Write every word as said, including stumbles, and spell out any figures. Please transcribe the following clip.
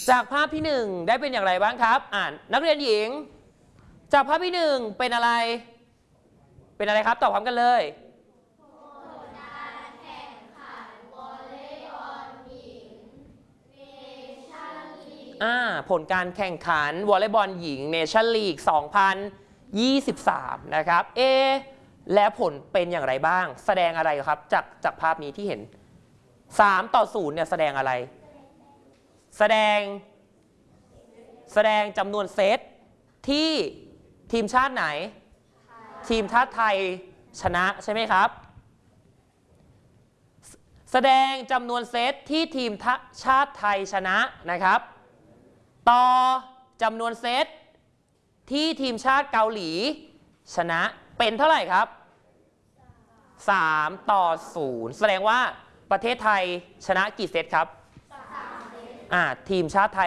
จากภาพที่หนึ่งได้เป็นอย่างไรบ้างครับอ่านนักเรียนหญิงจากภาพที่หนึ่งเป็นอะไรเป็นอะไรครับตอบพร้อมกันเลยอ่าผลการแข่งขันวอลเลย์บอลหญิงเนชั่นลีกสองพันยี่สิบสามนะครับเอและผลเป็นอย่างไรบ้างแสดงอะไรครับจากจากภาพนี้ที่เห็นสามต่อศูนย์เนี่ยแสดงอะไรแสดงแสดงจำนวนเซตที่ทีมชาติไหนทีมชาติไทยชนะใช่ไหมครับแสดงจำนวนเซตที่ทีมชาติไทยชนะนะครับต่อจำนวนเซตที่ทีมชาติเกาหลีชนะเป็นเท่าไหร่ครับสามต่อศูนย์แสดงว่าประเทศไทยชนะกี่เซตครับอ่าทีมชาติไทย